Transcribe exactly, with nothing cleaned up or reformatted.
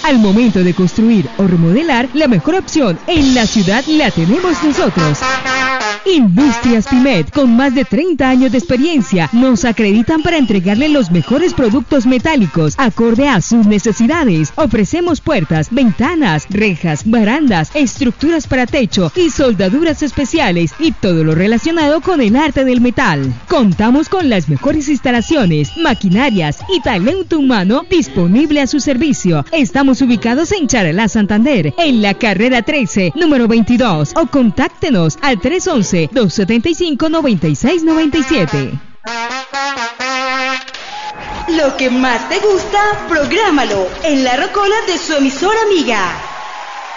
Al momento de construir o remodelar, la mejor opción en la ciudad la tenemos nosotros. Industrias Pimet, con más de treinta años de experiencia, nos acreditan para entregarle los mejores productos metálicos acorde a sus necesidades. Ofrecemos puertas, ventanas, rejas, barandas, estructuras para techo y soldaduras especiales y todo lo relacionado con el arte del metal. Contamos con las mejores instalaciones, maquinarias y talento humano disponible a su servicio. Estamos ubicados en Charalá, Santander, en la carrera trece, número veintidós, o contáctenos al tres once, dos setenta y cinco, noventa y seis noventa y siete. Lo que más te gusta, prográmalo en la rocola de su emisora amiga.